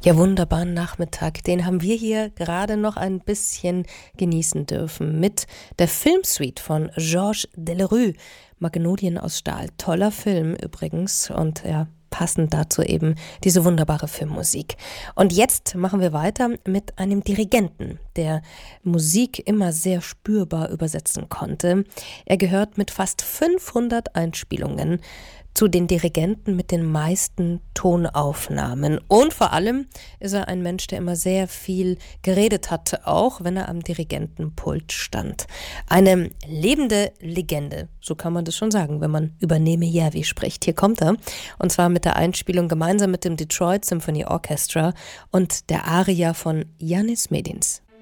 Ja, wunderbaren Nachmittag. Den haben wir hier gerade noch ein bisschen genießen dürfen mit der Filmsuite von Georges Delerue. Magnolien aus Stahl. Toller Film übrigens und ja, passend dazu eben diese wunderbare Filmmusik. Und jetzt machen wir weiter mit einem Dirigenten, der Musik immer sehr spürbar übersetzen konnte. Er gehört mit fast 500 Einspielungen zu den Dirigenten mit den meisten Tonaufnahmen. Und vor allem ist er ein Mensch, der immer sehr viel geredet hat, auch wenn er am Dirigentenpult stand. Eine lebende Legende, so kann man das schon sagen, wenn man über Neeme Järvi spricht. Hier kommt er, und zwar mit der Einspielung gemeinsam mit dem Detroit Symphony Orchestra und der Aria von Yannis Medins.